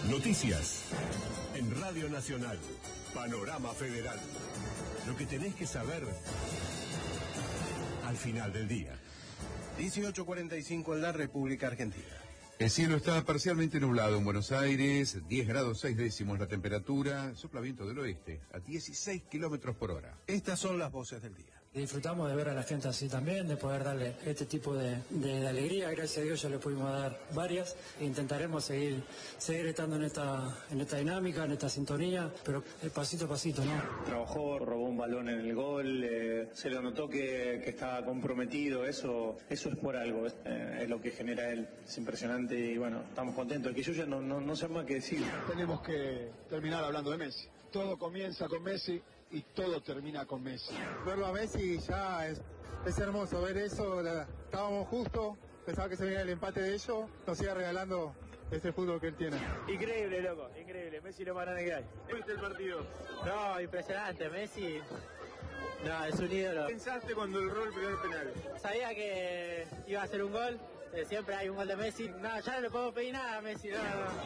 Noticias. En Radio Nacional. Panorama Federal. Lo que tenés que saber al final del día. 18:45 en la República Argentina. El cielo está parcialmente nublado en Buenos Aires, 10 grados 6 décimos la temperatura, sopla viento del oeste a 16 kilómetros por hora. Estas son las voces del día. Disfrutamos de ver a la gente así también, de poder darle este tipo de alegría. Gracias a Dios ya le pudimos dar varias. Intentaremos seguir estando en esta dinámica, en esta sintonía, pero pasito a pasito, ¿no? Trabajó, robó un balón en el gol, se le notó que estaba comprometido, eso es por algo, es lo que genera él, es impresionante y bueno, estamos contentos. El que yo ya no sé más que decir. Tenemos que terminar hablando de Messi. Todo comienza con Messi y todo termina con Messi. Verlo a Messi ya es hermoso, ver eso, estábamos justos, pensaba que se venía el empate de ellos, nos siga regalando este fútbol que él tiene. Increíble, loco, increíble, Messi lo más grande que hay. ¿Viste el partido? No, impresionante, Messi, no, es un ídolo. ¿Qué pensaste cuando erró el primer penal? Sabía que iba a hacer un gol, siempre hay un gol de Messi, no, ya no le puedo pedir nada a Messi, no.